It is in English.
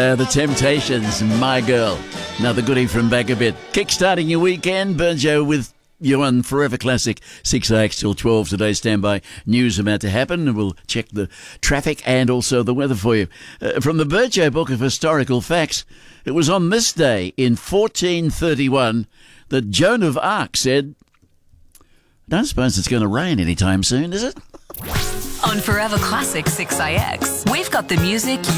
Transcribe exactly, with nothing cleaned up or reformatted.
Uh, the Temptations, My Girl. Another goodie from back a bit. Kickstarting your weekend, Burjo with you on Forever Classic, six A X till twelve today. Standby news about to happen. We'll check the traffic and also the weather for you. Uh, from the Burjo Book of Historical Facts, it was on this day in fourteen thirty-one that Joan of Arc said, I don't suppose it's going to rain anytime soon, is it? On Forever Classic six A X, we've got the music